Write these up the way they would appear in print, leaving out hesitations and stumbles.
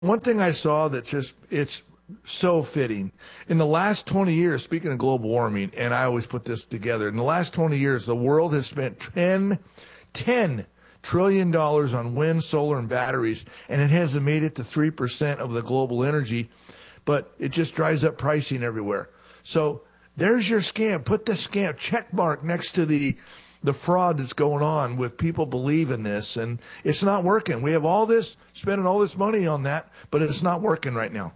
One thing I saw that it's so fitting. In the last 20 years, speaking of global warming, and I always put this together, in the last 20 years, the world has spent $10 trillion on wind, solar, and batteries, and it hasn't made it to 3% of the global energy, but it just drives up pricing everywhere. So there's your scam. Put the scam check mark next to the fraud that's going on with people believing this, and it's not working. We have all this, spending all this money on that, but it's not working right now.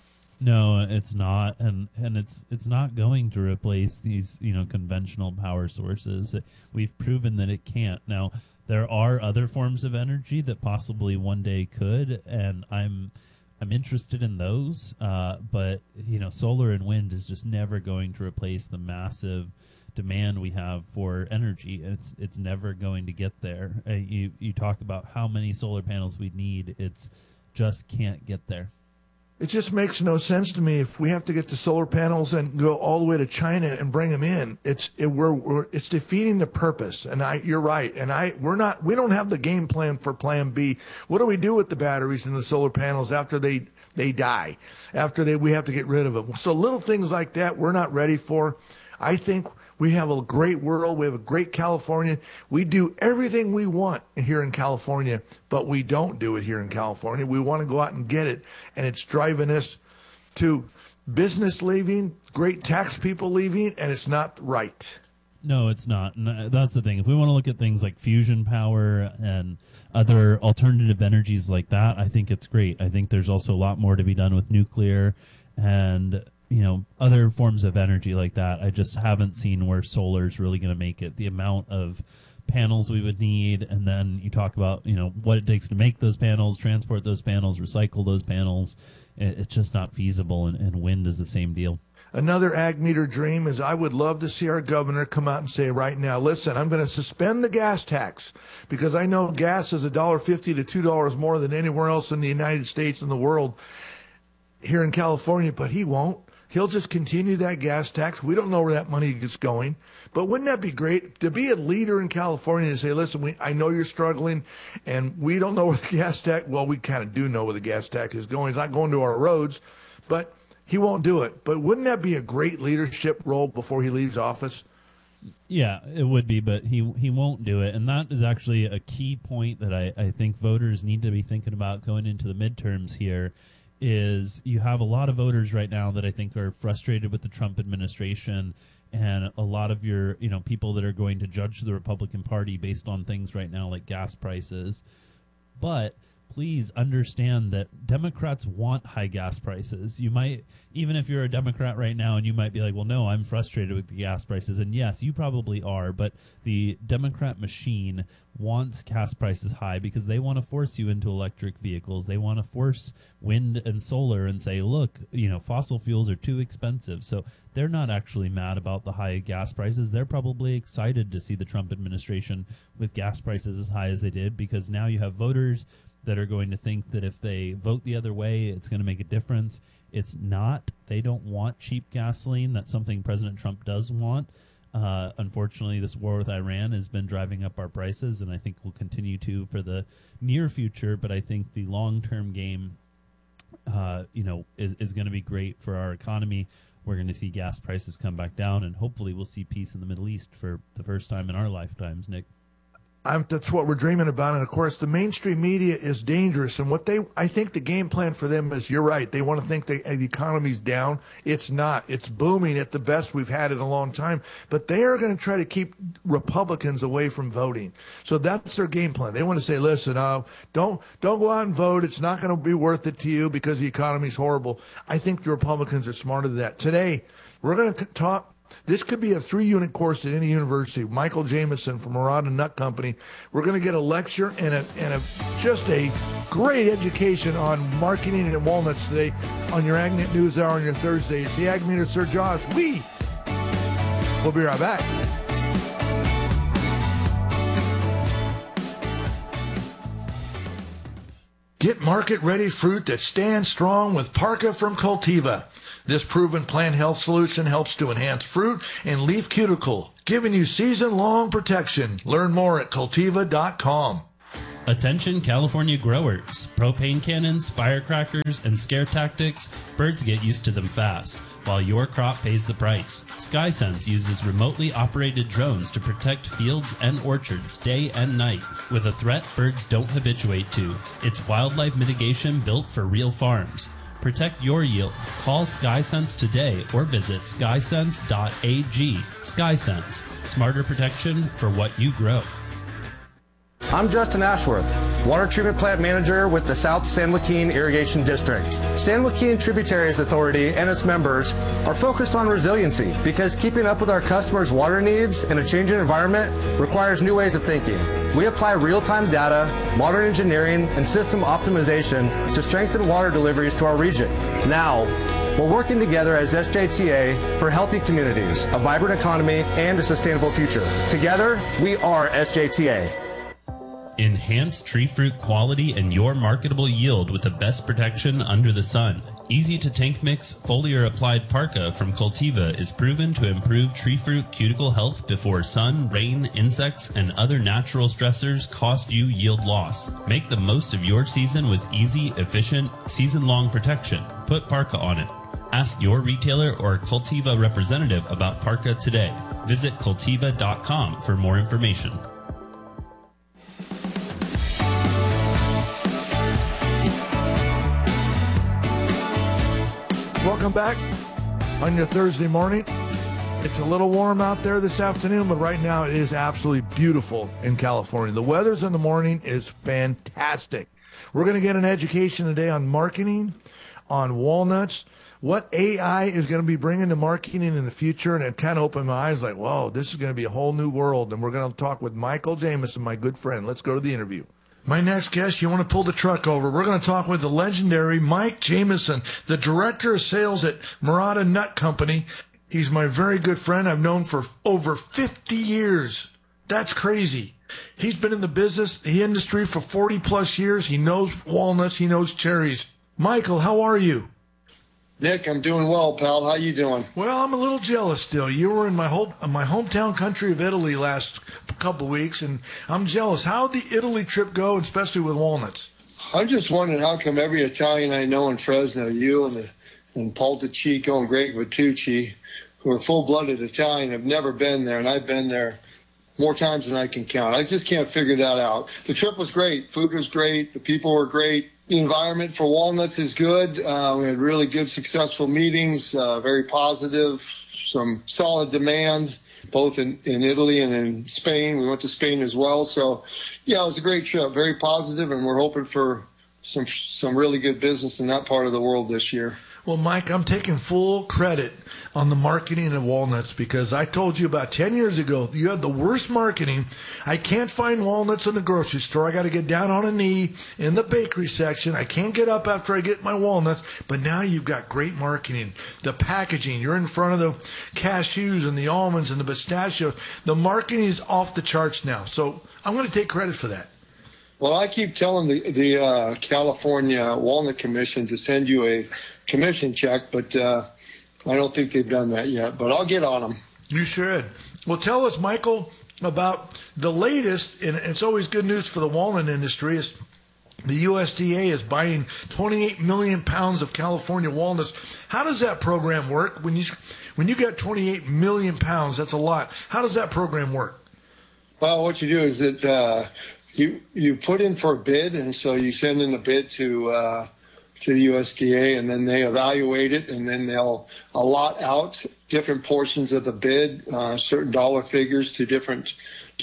No, it's not, and it's not going to replace these conventional power sources. We've proven that it can't. Now, there are other forms of energy that possibly one day could, and I'm interested in those. But solar and wind is just never going to replace the massive demand we have for energy. It's never going to get there. You talk about how many solar panels we need. It's just can't get there. It just makes no sense to me if we have to get the solar panels and go all the way to China and bring them in. It's defeating the purpose. And you're right. And we don't have the game plan for Plan B. What do we do with the batteries and the solar panels after they die? We have to get rid of them. So little things like that we're not ready for. I think we have a great world. We have a great California. We do everything we want here in California, but we don't do it here in California. We want to go out and get it, and it's driving us to business leaving, great tax people leaving, and it's not right. No, it's not. And that's the thing. If we want to look at things like fusion power and other alternative energies like that, I think it's great. I think there's also a lot more to be done with nuclear and other forms of energy like that. I just haven't seen where solar is really going to make it. The amount of panels we would need, and then you talk about, what it takes to make those panels, transport those panels, recycle those panels. It's just not feasible, and wind is the same deal. Another ag meter dream is I would love to see our governor come out and say right now, listen, I'm going to suspend the gas tax because I know gas is $1.50 to $2 more than anywhere else in the United States and the world here in California, but he won't. He'll just continue that gas tax. We don't know where that money is going. But wouldn't that be great to be a leader in California and say, listen, I know you're struggling, and we don't know where the gas tax, well, we kind of do know where the gas tax is going. It's not going to our roads, but he won't do it. But wouldn't that be a great leadership role before he leaves office? Yeah, it would be, but he won't do it. And that is actually a key point that I think voters need to be thinking about going into the midterms here. Is you have a lot of voters right now that I think are frustrated with the Trump administration, and a lot of your people that are going to judge the Republican Party based on things right now like gas prices. But please understand that Democrats want high gas prices. You might, even if you're a Democrat right now, and you might be like, well, no, I'm frustrated with the gas prices. And yes, you probably are, but the Democrat machine wants gas prices high because they want to force you into electric vehicles. They want to force wind and solar and say, look, fossil fuels are too expensive. So they're not actually mad about the high gas prices. They're probably excited to see the Trump administration with gas prices as high as they did, because now you have voters that are going to think that if they vote the other way, it's going to make a difference. It's not. They don't want cheap gasoline. That's something President Trump does want. Unfortunately, this war with Iran has been driving up our prices, and I think will continue to for the near future. But I think the long-term game, is going to be great for our economy. We're going to see gas prices come back down, and hopefully we'll see peace in the Middle East for the first time in our lifetimes, Nick. That's what we're dreaming about. And of course, the mainstream media is dangerous. And I think the game plan for them is, you're right. They want to think the economy's down. It's not. It's booming at the best we've had in a long time. But they are going to try to keep Republicans away from voting. So that's their game plan. They want to say, listen, don't go out and vote. It's not going to be worth it to you because the economy's horrible. I think the Republicans are smarter than that. Today, we're going to talk. This could be a 3-unit course at any university. Michael Jameson from Murata Nut Company. We're going to get a lecture and just a great education on marketing and walnuts today on your AgNet News Hour on your Thursday. It's the Ag Meter, Sir Josh. We'll be right back. Get market-ready fruit that stands strong with Parka from Cultiva. This proven plant health solution helps to enhance fruit and leaf cuticle, giving you season-long protection. Learn more at Cultiva.com. Attention California growers. Propane cannons, firecrackers, and scare tactics, birds get used to them fast, while your crop pays the price. SkySense uses remotely operated drones to protect fields and orchards day and night with a threat birds don't habituate to. It's wildlife mitigation built for real farms. Protect your yield. Call SkySense today or visit skysense.ag. SkySense, smarter protection for what you grow. I'm Justin Ashworth, Water Treatment Plant Manager with the South San Joaquin Irrigation District. San Joaquin Tributaries Authority and its members are focused on resiliency because keeping up with our customers' water needs in a changing environment requires new ways of thinking. We apply real-time data, modern engineering, and system optimization to strengthen water deliveries to our region. Now, we're working together as SJTA for healthy communities, a vibrant economy, and a sustainable future. Together, we are SJTA. Enhance tree fruit quality and your marketable yield with the best protection under the sun. Easy to tank mix foliar applied Parka from Cultiva is proven to improve tree fruit cuticle health before sun, rain, insects, and other natural stressors cost you yield loss. Make the most of your season with easy, efficient, season-long protection. Put Parka on it. Ask your retailer or Cultiva representative about Parka today. Visit Cultiva.com for more information. Welcome back on your Thursday morning. It's a little warm out there this afternoon, but right now it is absolutely beautiful in California. The weather's in the morning is fantastic. We're going to get an education today on marketing, on walnuts, what AI is going to be bringing to marketing in the future, and it kind of opened my eyes like, whoa, this is going to be a whole new world. And we're going to talk with Michael Jameson, my good friend. Let's go to the interview. My next guest, you want to pull the truck over. We're going to talk with the legendary Mike Jameson, the director of sales at Murata Nut Company. He's my very good friend I've known for over 50 years. That's crazy. He's been in the industry for 40 plus years. He knows walnuts. He knows cherries. Michael, how are you? Nick, I'm doing well, pal. How you doing? Well, I'm a little jealous still. You were in my hometown country of Italy last couple weeks, and I'm jealous. How'd the Italy trip go, especially with walnuts? I'm just wondering how come every Italian I know in Fresno, you and Paul DeCicco and Greg Vitucci, who are full-blooded Italian, have never been there, and I've been there more times than I can count. I just can't figure that out. The trip was great. Food was great. The people were great. The environment for walnuts is good. We had really good, successful meetings, very positive, some solid demand, both in Italy and in Spain. We went to Spain as well. So, yeah, it was a great trip, very positive, and we're hoping for some really good business in that part of the world this year. Well, Mike, I'm taking full credit on the marketing of walnuts because I told you about 10 years ago, you had the worst marketing. I can't find walnuts in the grocery store. I got to get down on a knee in the bakery section. I can't get up after I get my walnuts. But now you've got great marketing. The packaging, you're in front of the cashews and the almonds and the pistachios. The marketing is off the charts now. So I'm going to take credit for that. Well, I keep telling the California Walnut Commission to send you a commission check, but I don't think they've done that yet. But I'll get on them. You should. Well, tell us, Michael, about the latest, and it's always good news for the walnut industry, is the USDA is buying 28 million pounds of California walnuts. How does that program work? When you get 28 million pounds, that's a lot. How does that program work? Well, what you do is that you put in for a bid, and so you send in a bid to the USDA, and then they evaluate it, and then they'll allot out different portions of the bid, certain dollar figures to different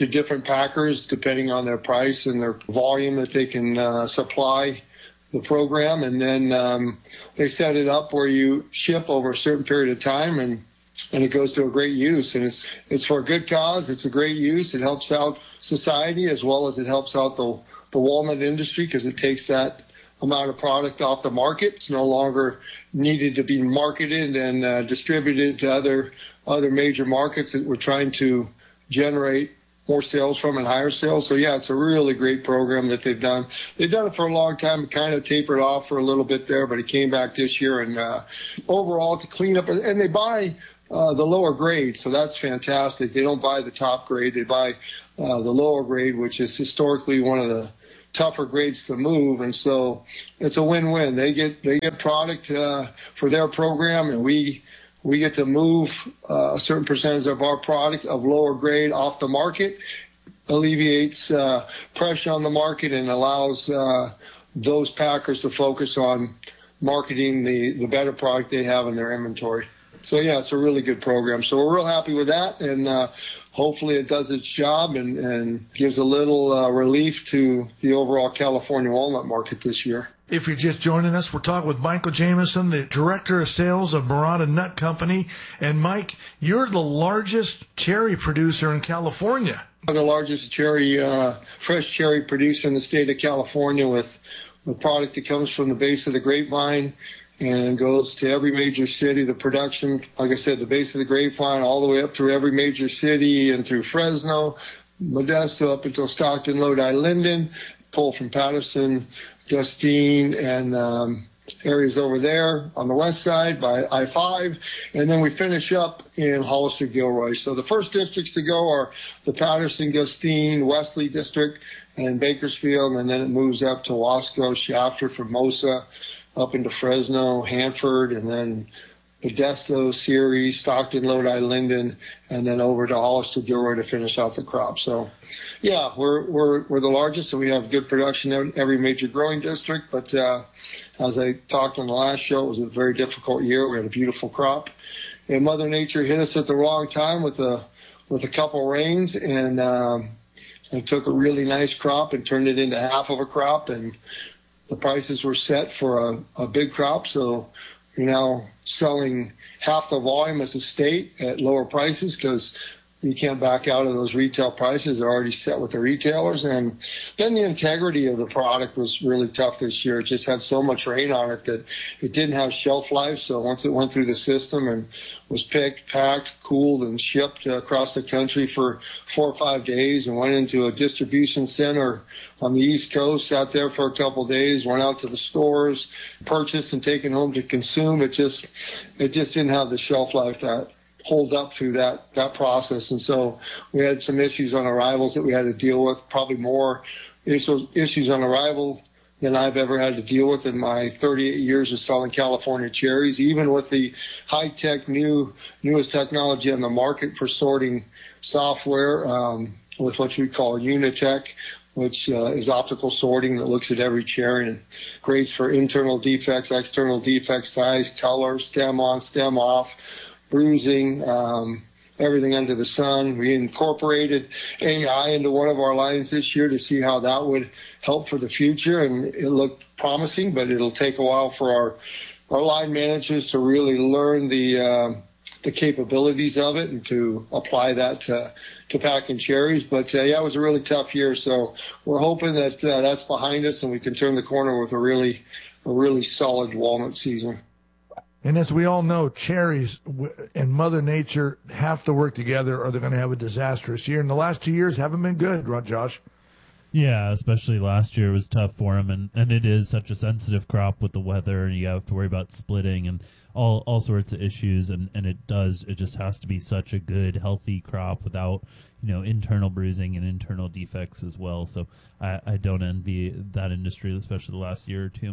packers, depending on their price and their volume that they can supply the program. And then they set it up where you ship over a certain period of time, and it goes to a great use. And it's for a good cause. It's a great use. It helps out society as well as it helps out the walnut industry because it takes that amount of product off the market. It's no longer needed to be marketed and distributed to other major markets that we're trying to generate more sales from and higher sales. So, yeah, it's a really great program that they've done. They've done it for a long time. It kind of tapered off for a little bit there, but it came back this year. And overall, to clean up, and they buy the lower grade, so that's fantastic. They don't buy the top grade. They buy the lower grade, which is historically one of tougher grades to move, and so it's a win-win. They get product for their program, and we get to move a certain percentage of our product of lower grade off the market, alleviates pressure on the market, and allows those packers to focus on marketing the better product they have in their inventory. So, yeah, it's a really good program. So we're real happy with that, and hopefully it does its job and gives a little relief to the overall California walnut market this year. If you're just joining us, we're talking with Michael Jamison, the Director of Sales of Marana Nut Company. And, Mike, you're the largest cherry producer in California. The largest fresh cherry producer in the state of California, with a product that comes from the base of the grapevine and goes to every major city. The production, like I said, the base of the grapevine all the way up through every major city and through Fresno, Modesto, up until Stockton, Lodi, Linden, pull from Patterson, Justine, and areas over there on the west side by I-5, and then we finish up in Hollister, Gilroy. So the first districts to go are the Patterson, Justine, Wesley district, and Bakersfield, and then it moves up to Wasco, Shafter, Formosa, up into Fresno, Hanford, and then Modesto, Ceres, Stockton, Lodi, Linden, and then over to Hollister, Gilroy to finish out the crop. So, yeah, we're the largest, so we have good production in every major growing district. But as I talked on the last show, it was a very difficult year. We had a beautiful crop, and Mother Nature hit us at the wrong time with a couple rains, and took a really nice crop and turned it into half of a crop, and the prices were set for a big crop, so you're now selling half the volume as a state at lower prices because you can't back out of those retail prices. They're already set with the retailers. And then the integrity of the product was really tough this year. It just had so much rain on it that it didn't have shelf life. So once it went through the system and was picked, packed, cooled, and shipped across the country for 4 or 5 days and went into a distribution center on the East Coast, sat there for a couple of days, went out to the stores, purchased and taken home to consume, it just didn't have the shelf life that hold up through that process. And so we had some issues on arrivals that we had to deal with, probably more issues on arrival than I've ever had to deal with in my 38 years of selling California cherries, even with the high-tech, newest technology on the market for sorting software with what we call Unitech, which is optical sorting that looks at every cherry and grades for internal defects, external defects, size, color, stem on, stem off, bruising, everything under the sun. We incorporated AI into one of our lines this year to see how that would help for the future, and it looked promising, but it'll take a while for our line managers to really learn the capabilities of it and to apply that to packing cherries. But yeah, it was a really tough year, so we're hoping that that's behind us and we can turn the corner with a really solid walnut season. And as we all know, cherries and Mother Nature have to work together or they're going to have a disastrous year. And the last 2 years haven't been good, Josh. Yeah, especially last year was tough for them. And it is such a sensitive crop with the weather, and you have to worry about splitting and all sorts of issues. And it just has to be such a good, healthy crop without, internal bruising and internal defects as well. So I don't envy that industry, especially the last year or two.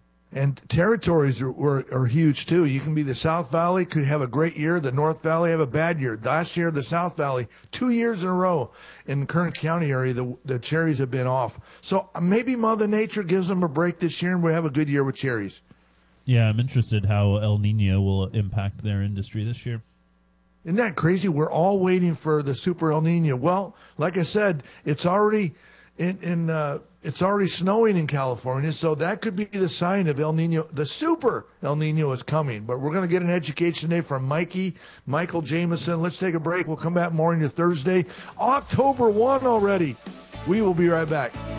And territories are huge, too. You can be the South Valley, could have a great year. The North Valley have a bad year. Last year, the South Valley, 2 years in a row in the Kern County area, the cherries have been off. So maybe Mother Nature gives them a break this year and we'll have a good year with cherries. Yeah, I'm interested how El Nino will impact their industry this year. Isn't that crazy? We're all waiting for the super El Nino. Well, like I said, it's already it's already snowing in California, so that could be the sign of El Nino. The super El Nino is coming. But we're going to get an education today from Michael Jamison. Let's take a break. We'll come back more on your Thursday. October 1 already. We will be right back.